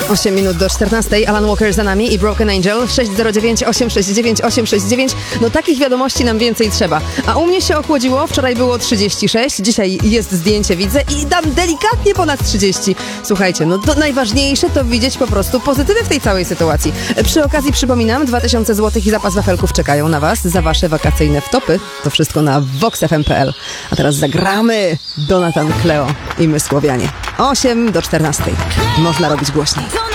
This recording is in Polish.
8 minut do 14. Alan Walker za nami i Broken Angel 609 869 869. No takich wiadomości nam więcej trzeba. A u mnie się ochłodziło, wczoraj było 36, dzisiaj jest zdjęcie, widzę i dam delikatnie ponad 30. Słuchajcie, no to najważniejsze to widzieć po prostu pozytywy w tej całej sytuacji. Przy okazji przypominam, 2000 zł i zapas wafelków czekają na was za wasze wakacyjne wtopy. To wszystko na voxfm.pl. A teraz zagramy Donatan Cleo i my Słowianie. 8 do 14. Można robić głośniej.